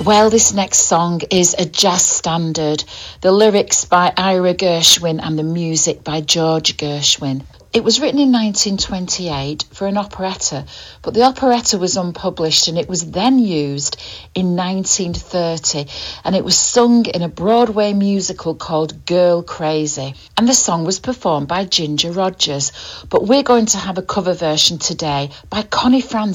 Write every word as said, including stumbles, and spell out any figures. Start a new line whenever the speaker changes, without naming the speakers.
Well, this next song is a jazz standard. The lyrics by Ira Gershwin and the music by George Gershwin. It was written in nineteen twenty-eight for an operetta, but the operetta was unpublished and it was then used in nineteen thirty, and it was sung in a Broadway musical called Girl Crazy, and the song was performed by Ginger Rogers. But we're going to have a cover version today by Connie Francis.